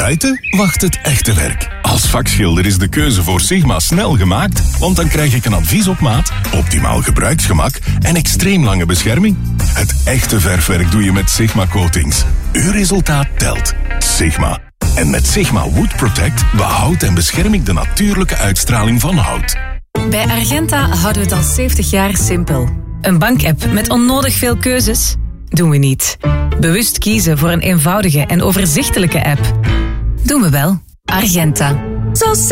buiten wacht het echte werk. Als vakschilder is de keuze voor Sigma snel gemaakt, want dan krijg ik een advies op maat, optimaal gebruiksgemak en extreem lange bescherming. Het echte verfwerk doe je met Sigma Coatings. Uw resultaat telt. Sigma. En met Sigma Wood Protect behoudt en bescherm ik de natuurlijke uitstraling van hout. Bij Argenta houden we het al 70 jaar simpel. Een bankapp met onnodig veel keuzes? Doen we niet. Bewust kiezen voor een eenvoudige en overzichtelijke app? Doen we wel. Argenta. Zo